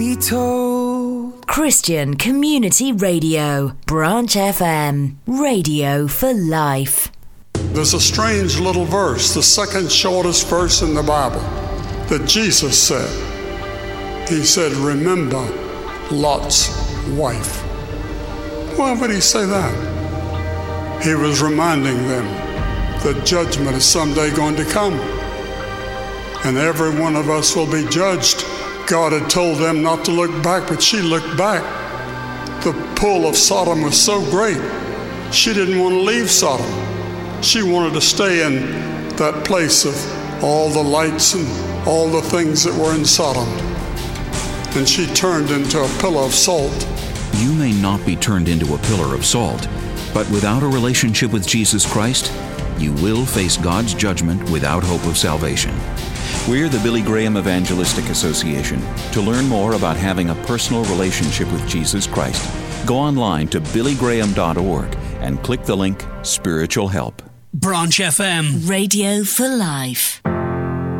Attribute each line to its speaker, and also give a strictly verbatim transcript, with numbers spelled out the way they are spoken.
Speaker 1: Be told.
Speaker 2: Christian Community Radio, Branch F M, radio for life.
Speaker 3: There's a strange little verse, the second shortest verse in the Bible, that Jesus said. He said, remember Lot's wife. Why would he say that? He was reminding them that judgment is someday going to come. And every one of us will be judged. God had told them not to look back, but she looked back. The pull of Sodom was so great, she didn't want to leave Sodom. She wanted to stay in that place of all the lights and all the things that were in Sodom. And she turned into a pillar of salt.
Speaker 4: You may not be turned into a pillar of salt, but without a relationship with Jesus Christ, you will face God's judgment without hope of salvation. We're the Billy Graham Evangelistic Association. To learn more about having a personal relationship with Jesus Christ, go online to billy graham dot org and click the link Spiritual Help.
Speaker 5: Branch F M.
Speaker 2: Radio for life.